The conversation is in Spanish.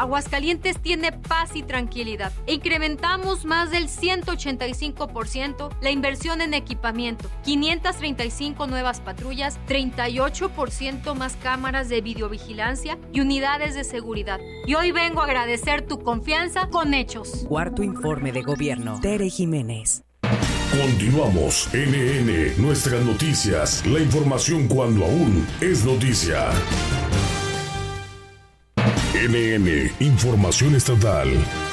Aguascalientes tiene paz y tranquilidad. E incrementamos más del 185% la inversión en equipamiento, 535 nuevas patrullas, 38% más cámaras de videovigilancia y unidades de seguridad. Y hoy vengo a agradecer tu confianza con hechos. Cuarto informe de gobierno. Tere Jiménez. Continuamos. NN, nuestras noticias. La información cuando aún es noticia. NN, información estatal.